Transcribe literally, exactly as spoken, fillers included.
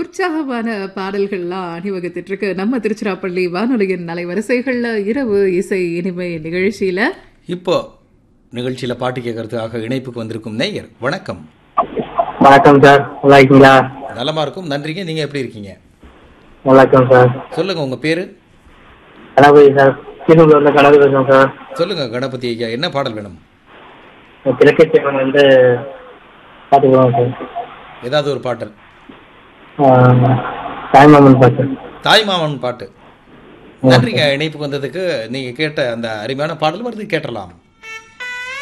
உற்சாகமான பாடல்கள்லாம் அணிவகுத்துட்டு இருக்கு நம்ம திருச்சிராப்பள்ளி வானொலியின் அலைவரிசைகள்ல இரவு இசை இனிமை நிகழ்ச்சியில. இப்போ நிகழ்ச்சியில பாட்டு கேட்கறதுக்காக இணைப்புக்கு வந்திருக்கும் நேயர் வணக்கம். வணக்கம் சார், நல்லா இருக்கீங்களா? நலமா இருக்கும், நன்றிங்க. நீங்க எப்படி இருக்கீங்க? வணக்கம் சார். சொல்லுங்க, உங்க பேரு? கணபதி சார், திருவள்ளூர்ல கணபதி பேசுறேன் சார். சொல்லுங்க கணபதி ஐயா, என்ன பாடல் வேணும்? கிழக்கேச்சவன் வந்து பாத்துக்கலாம் சார். ஏதாவது ஒரு பாடல். தாய்மாமன் பாட்டு. தாய்மாமன் பாட்டு. நன்றிங்க இணைப்புக்கு வந்ததுக்கு. நீங்க கேட்ட அந்த அருமையான பாடல் வருது, கேட்டலாம்.